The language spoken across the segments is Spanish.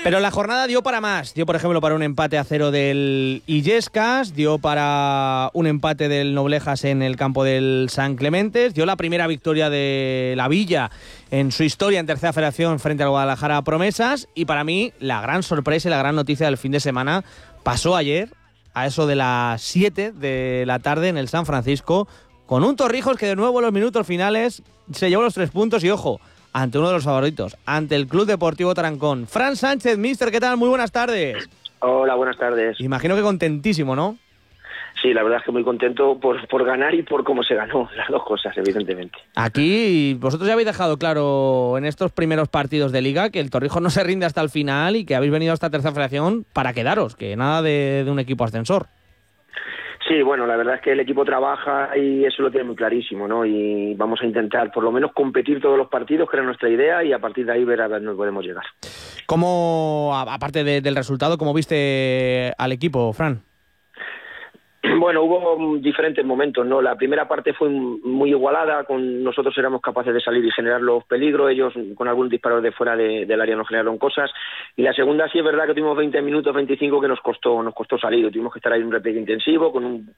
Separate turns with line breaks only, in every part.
Pero la jornada dio para más. Dio, por ejemplo, para un empate a 0 del Illescas, dio para un empate del Noblejas en el campo del San Clementes, dio la primera victoria de la Villa en su historia en tercera federación frente al Guadalajara Promesas, y para mí la gran sorpresa y la gran noticia del fin de semana pasó ayer a eso de las 7 de la tarde en el San Francisco, con un Torrijos que de nuevo en los minutos finales se llevó los 3 puntos y, ojo, ante uno de los favoritos, ante el Club Deportivo Tarancón. Fran Sánchez, mister, ¿qué tal? Muy buenas tardes.
Hola, buenas tardes.
Imagino que contentísimo, ¿no?
Sí, la verdad es que muy contento por ganar y por cómo se ganó, las dos cosas, evidentemente.
Aquí vosotros ya habéis dejado claro en estos primeros partidos de Liga que el Torrijos no se rinde hasta el final y que habéis venido a esta tercera federación para quedaros, que nada de un equipo ascensor.
Sí, bueno, la verdad es que el equipo trabaja y eso lo tiene muy clarísimo, ¿no? Y vamos a intentar por lo menos competir todos los partidos, que era nuestra idea, y a partir de ahí ver a dónde podemos llegar.
¿Cómo, aparte del resultado, cómo viste al equipo, Fran?
Bueno, hubo diferentes momentos, ¿no? La primera parte fue muy igualada, nosotros éramos capaces de salir y generar los peligros, ellos con algún disparo de fuera del área nos generaron cosas, y la segunda sí es verdad que tuvimos 20 minutos, 25 que nos costó salir, tuvimos que estar ahí en un repliegue intensivo,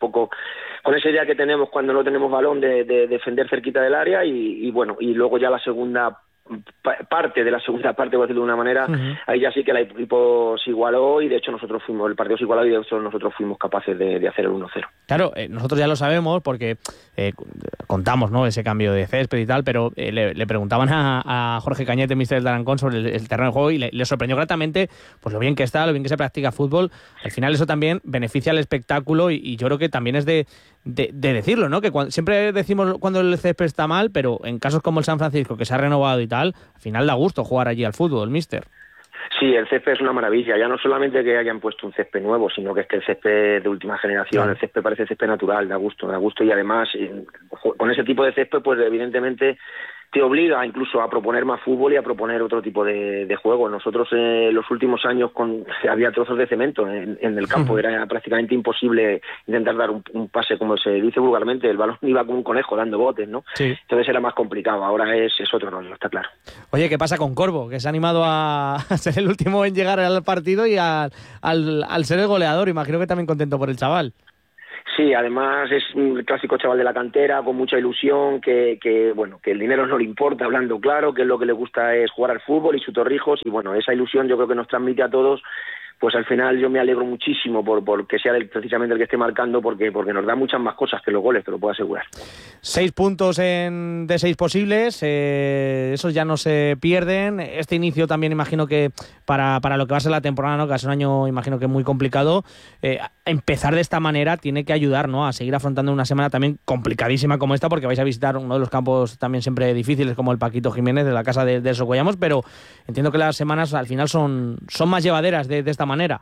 con esa idea que tenemos cuando no tenemos balón de defender cerquita del área, y bueno, y luego ya la segunda parte de la segunda parte, voy a decirlo de una manera, ahí ya sí que el equipo se igualó y de hecho el partido se igualó y de hecho nosotros fuimos capaces de hacer el 1-0.
Claro, nosotros ya lo sabemos porque contamos, ¿no?, ese cambio de césped y tal, pero le preguntaban a Jorge Cañete, mister del Tarancón, sobre el terreno de juego y le sorprendió gratamente pues lo bien que está, lo bien que se practica fútbol. Al final eso también beneficia al espectáculo y yo creo que también es de decirlo, ¿no? Que siempre decimos cuando el césped está mal, pero en casos como el San Francisco, que se ha renovado y tal, al final da gusto jugar allí al fútbol, mister.
Sí, el césped es una maravilla, ya no solamente que hayan puesto un césped nuevo, sino que es que el césped de última generación, claro. El césped parece césped natural, da gusto y además con ese tipo de césped pues evidentemente te obliga incluso a proponer más fútbol y a proponer otro tipo de juego. Nosotros los últimos años había trozos de cemento en el campo, era prácticamente imposible intentar dar un pase, como se dice vulgarmente, el balón iba como un conejo dando botes, ¿no? Sí. Entonces era más complicado, ahora es otro rollo, está claro.
Oye, ¿qué pasa con Corvo? Que se ha animado a ser el último en llegar al partido y al ser el goleador, imagino que también contento por el chaval.
Sí, además es un clásico chaval de la cantera, con mucha ilusión, que el dinero no le importa, hablando claro, que lo que le gusta es jugar al fútbol y su Torrijos, y bueno, esa ilusión yo creo que nos transmite a todos. Pues al final yo me alegro muchísimo por que sea precisamente el que esté marcando, porque nos da muchas más cosas que los goles, te lo puedo asegurar. 6
puntos de 6 posibles, esos ya no se pierden. Este inicio también imagino que para lo que va a ser la temporada, ¿no?, que va a ser un año imagino que muy complicado, empezar de esta manera tiene que ayudar, ¿no?, a seguir afrontando una semana también complicadísima como esta, porque vais a visitar uno de los campos también siempre difíciles como el Paquito Jiménez de la casa de Socollamos, pero entiendo que las semanas al final son más llevaderas de esta manera.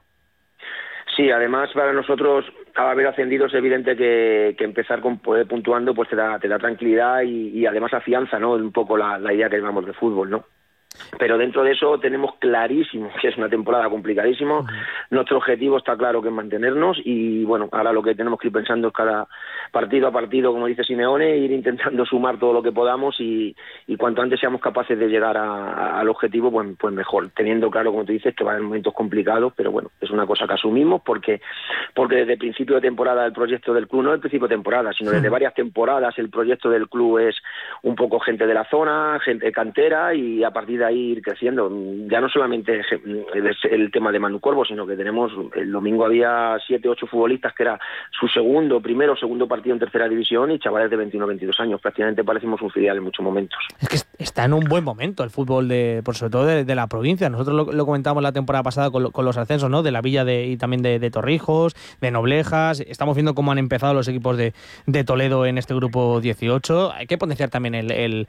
Sí, además para nosotros al haber ascendido es evidente que empezar con poder puntuando pues te da tranquilidad y además afianza, ¿no?, un poco la idea que llevamos de fútbol, ¿no? Pero dentro de eso tenemos clarísimo que es una temporada complicadísima. Nuestro objetivo está claro que es mantenernos y bueno, ahora lo que tenemos que ir pensando es cada partido a partido, como dice Simeone, ir intentando sumar todo lo que podamos y cuanto antes seamos capaces de llegar al objetivo, pues mejor, teniendo claro, como tú dices, que va a haber momentos complicados, pero bueno, es una cosa que asumimos porque desde el principio de temporada el proyecto del club, no el principio de temporada, sino desde varias temporadas el proyecto del club es un poco gente de la zona, gente de cantera, y a partir de ahí ir creciendo. Ya no solamente es el tema de Manu Corvo, sino que tenemos, el domingo había 7, 8 futbolistas que era su primero o segundo partido en tercera división y chavales de 21, 22 años. Prácticamente parecemos un filial en muchos momentos.
Es que está en un buen momento el fútbol, por sobre todo de la provincia. Nosotros lo comentamos la temporada pasada con los ascensos, ¿no?, de la Villa y también de Torrijos, de Noblejas. Estamos viendo cómo han empezado los equipos de Toledo en este grupo 18. Hay que potenciar también el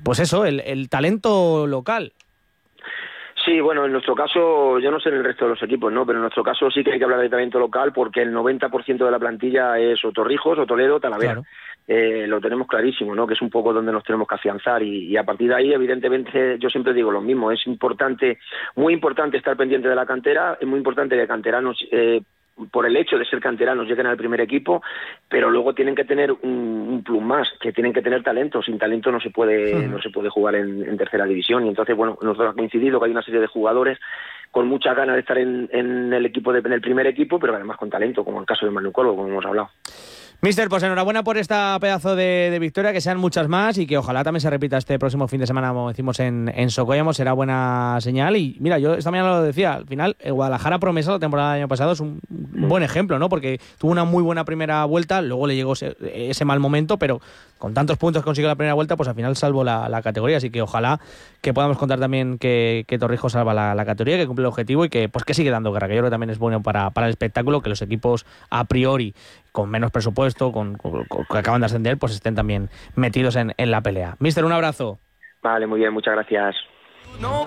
talento local.
Sí, bueno, en nuestro caso, yo no sé en el resto de los equipos, ¿no?, pero en nuestro caso sí que hay que hablar de talento local porque el 90% de la plantilla es o Torrijos, o Toledo, Talavera. Claro. Lo tenemos clarísimo, ¿no?, que es un poco donde nos tenemos que afianzar y a partir de ahí, evidentemente, yo siempre digo lo mismo, es importante, muy importante estar pendiente de la cantera, es muy importante que canteranos por el hecho de ser canteranos lleguen al primer equipo, pero luego tienen que tener un plus más, que tienen que tener talento. Sin talento no se puede jugar en tercera división, y entonces bueno, nos ha coincidido que hay una serie de jugadores con muchas ganas de estar en el equipo en el primer equipo, pero además con talento, como el caso de Manu Colbo, como hemos hablado.
Mister, pues enhorabuena por esta pedazo de victoria, que sean muchas más y que ojalá también se repita este próximo fin de semana, como decimos en Socollamo, será buena señal. Y mira, yo esta mañana lo decía, al final el Guadalajara promesa la temporada del año pasado es un buen ejemplo, ¿no? Porque tuvo una muy buena primera vuelta, luego le llegó ese mal momento, pero con tantos puntos que consiguió la primera vuelta, pues al final salvó la categoría, así que ojalá que podamos contar también que Torrijos salva la categoría, que cumple el objetivo y que sigue dando guerra, que yo creo que también es bueno para el espectáculo, que los equipos a priori con menos presupuesto, que acaban de ascender, pues estén también metidos en la pelea. Mister, un abrazo.
Vale, muy bien, muchas gracias.